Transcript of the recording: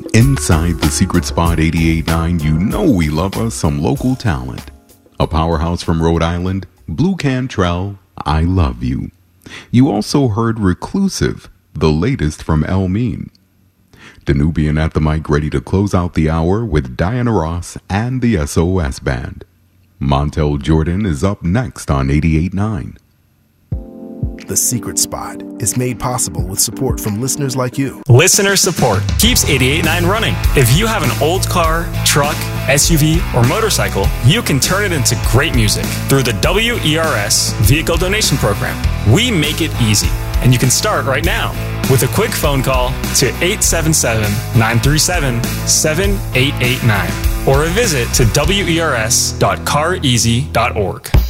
Inside the Secret Spot 88.9, you know we love us some local talent. A powerhouse from Rhode Island, Blue Cantrell, I Love You. You also heard Reclusive, the latest from El Mean. Danubian at the mic ready to close out the hour with Diana Ross and the SOS Band. Montel Jordan is up next on 88.9. The Secret Spot is made possible with support from listeners like you. Listener support keeps 88.9 running. If you have an old car, truck, SUV, or motorcycle, you can turn it into great music through the WERS Vehicle Donation Program. We make it easy, and you can start right now with a quick phone call to 877-937-7889 or a visit to wers.careasy.org.